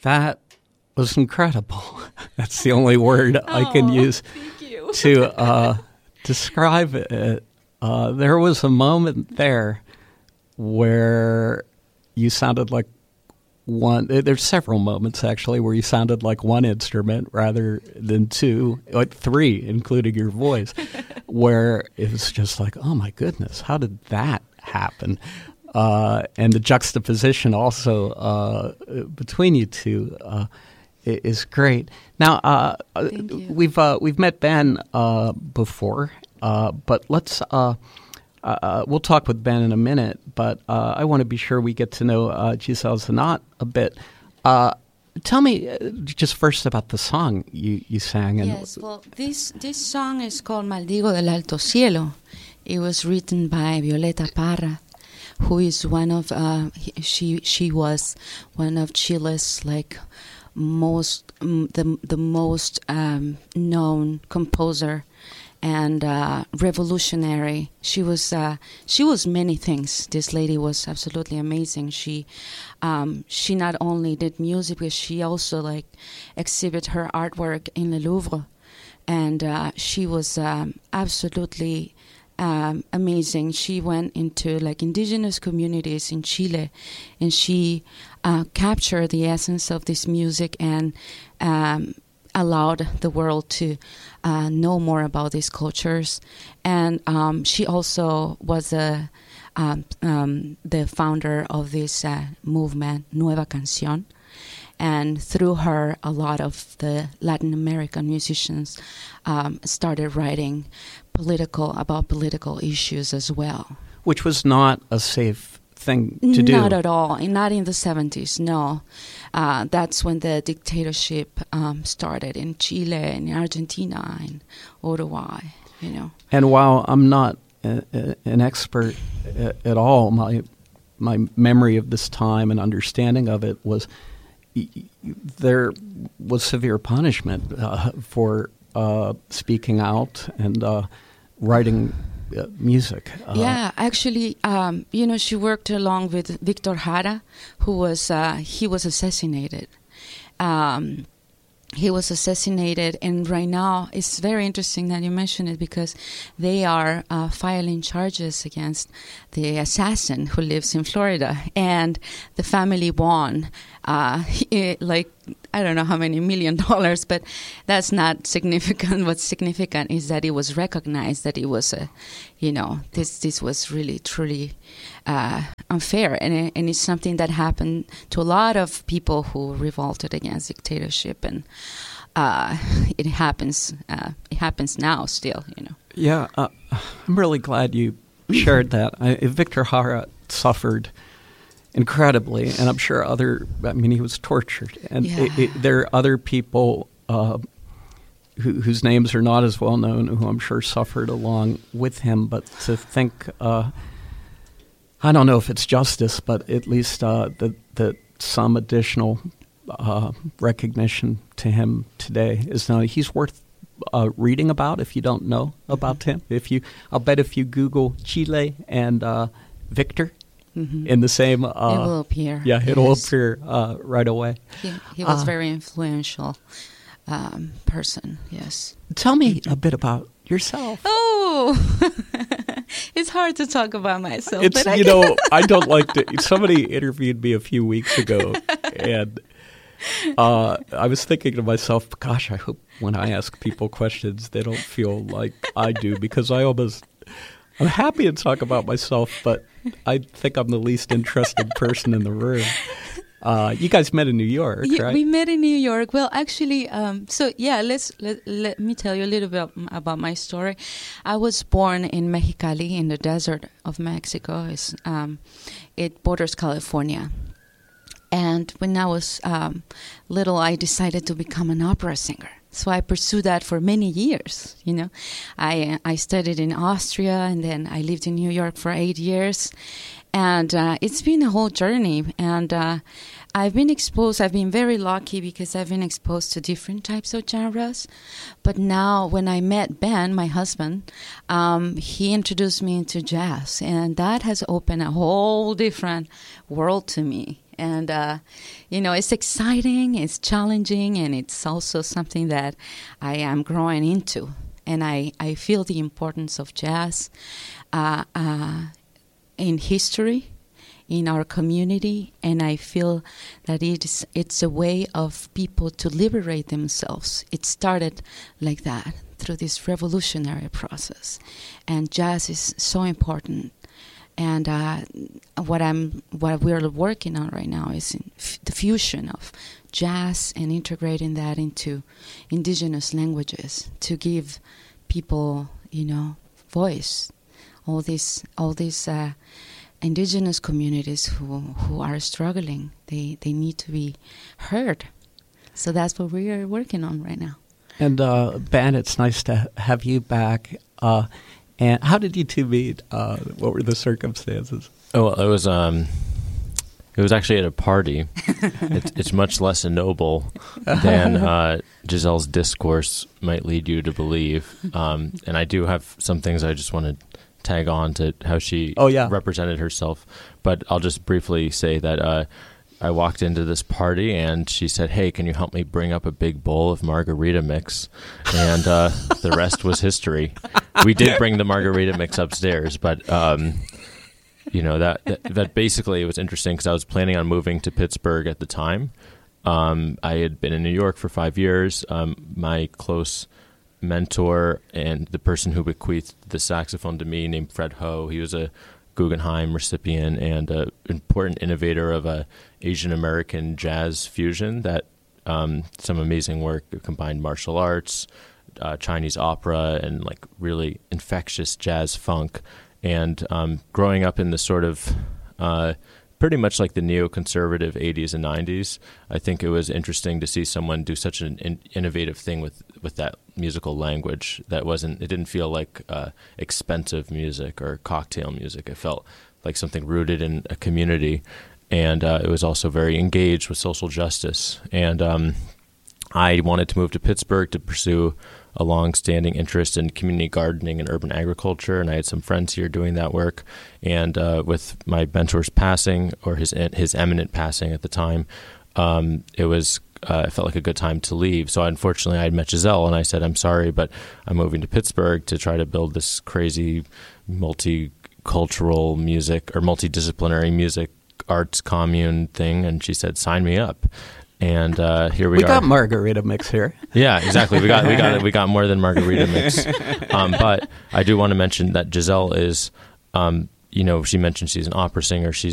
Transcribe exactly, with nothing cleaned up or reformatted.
That was incredible. That's the only word oh, I can use to uh, describe it. Uh, there was a moment there where you sounded like one. There's several moments, actually, where you sounded like one instrument rather than two, like three, including your voice, where it was just like, oh, my goodness, how did that happen? Uh, and the juxtaposition also uh, between you two uh, is great. Now, uh, we've uh, we've met Ben uh, before, uh, but let's uh, uh, we'll talk with Ben in a minute. But uh, I want to be sure we get to know uh, Giselle Zanaat a bit. Uh, tell me uh, just first about the song you, you sang. And yes, well, this this song is called Maldigo del Alto Cielo. It was written by Violeta Parra, who is one of uh, she she was one of Chile's like most um, the the most um, known composer and uh, revolutionary. She was uh, she was many things. This lady was absolutely amazing. She um, she not only did music, but she also like exhibit her artwork in the Louvre, and uh, she was um, absolutely. Um, amazing. She went into like indigenous communities in Chile, and she uh, captured the essence of this music and um, allowed the world to uh, know more about these cultures. And um, she also was a, um, um, the founder of this uh, movement, Nueva Canción. And through her, a lot of the Latin American musicians um, started writing political about political issues as well. Which was not a safe thing to do. Not at all. Not in the seventies, no. Uh, that's when the dictatorship um, started in Chile and in Argentina and Uruguay, you know. And while I'm not a, a, an expert a, at all, my my memory of this time and understanding of it was there was severe punishment uh, for uh, speaking out and uh, writing uh, music. Uh, yeah, actually, um, you know, she worked along with Victor Jara, who was uh, he was assassinated. Um, he was assassinated, and right now it's very interesting that you mention it because they are uh, filing charges against the assassin who lives in Florida, and the family won. Uh, it, like I don't know how many million dollars, but that's not significant. What's significant is that it was recognized that it was a, you know, this this was really truly uh, unfair, and it, and it's something that happened to a lot of people who revolted against dictatorship, and uh, it happens. Uh, it happens now still, you know. Yeah, uh, I'm really glad you shared that. I, Victor Jara suffered incredibly, and I'm sure other, I mean, he was tortured. And yeah. it, it, there are other people uh, who, whose names are not as well known who I'm sure suffered along with him. But to think, uh, I don't know if it's justice, but at least uh, that, that some additional uh, recognition to him today is now, he's worth uh, reading about if you don't know about mm-hmm. him. If you, I'll bet if you Google Chile and uh, Victor, Mm-hmm. in the same... Uh, it will appear. Yeah, it'll yes. appear uh, right away. He, he was a uh, very influential um, person, yes. Tell me a bit about yourself. Oh! It's hard to talk about myself. It's, but I you know, I don't like to... Somebody interviewed me a few weeks ago, and uh, I was thinking to myself, gosh, I hope when I ask people questions, they don't feel like I do, because I almost... I'm happy to talk about myself, but I think I'm the least interesting person in the room. Uh, you guys met in New York, yeah, right? We met in New York. Well, actually, um, so yeah, let's let, let me tell you a little bit about my story. I was born in Mexicali, in the desert of Mexico. It's, um, it borders California. And when I was um, little, I decided to become an opera singer. So I pursued that for many years, you know. I I studied in Austria, and then I lived in New York for eight years. And uh, it's been a whole journey. And uh, I've been exposed, I've been very lucky because I've been exposed to different types of genres. But now when I met Ben, my husband, um, he introduced me into jazz. And that has opened a whole different world to me. And, uh, you know, it's exciting, it's challenging, and it's also something that I am growing into. And I, I feel the importance of jazz uh, uh, in history, in our community, and I feel that it's, it's a way of people to liberate themselves. It started like that, through this revolutionary process. And jazz is so important. And uh, what I'm, what we're working on right now is in f- the fusion of jazz and integrating that into indigenous languages to give people, you know, voice. All these, all these uh, indigenous communities who who are struggling, they they need to be heard. So that's what we are working on right now. And uh, Ben, it's nice to have you back. Uh, And how did you two meet? Uh, what were the circumstances? Oh, well, it was um, it was actually at a party. it's, it's much less noble than uh, Giselle's discourse might lead you to believe. Um, and I do have some things I just want to tag on to how she oh, yeah. represented herself. But I'll just briefly say that uh, I walked into this party and she said, "Hey, can you help me bring up a big bowl of margarita mix?" And uh, the rest was history. We did bring the margarita mix upstairs, but um, you know that, that that basically it was interesting because I was planning on moving to Pittsburgh at the time. Um, I had been in New York for five years. Um, my close mentor and the person who bequeathed the saxophone to me, named Fred Ho, he was a Guggenheim recipient and an important innovator of a Asian American jazz fusion that um, some amazing work combined martial arts, uh, Chinese opera, and like really infectious jazz funk. And um, growing up in the sort of uh, pretty much like the neoconservative eighties and nineties, I think it was interesting to see someone do such an in- innovative thing with, with that musical language that wasn't, it didn't feel like uh, expensive music or cocktail music. It felt like something rooted in a community. And uh, it was also very engaged with social justice. And um, I wanted to move to Pittsburgh to pursue a long-standing interest in community gardening and urban agriculture, and I had some friends here doing that work. And uh, with my mentor's passing, or his his eminent passing at the time, um, it was uh, it felt like a good time to leave. So unfortunately, I had met Giselle, and I said, "I'm sorry, but I'm moving to Pittsburgh to try to build this crazy multicultural music or multidisciplinary music arts commune thing." And she said, "Sign me up." And uh, here we, we are. We got margarita mix here. Yeah, exactly. We got we got we got more than margarita mix. Um, but I do want to mention that Giselle is, um, you know, she mentioned she's an opera singer. She's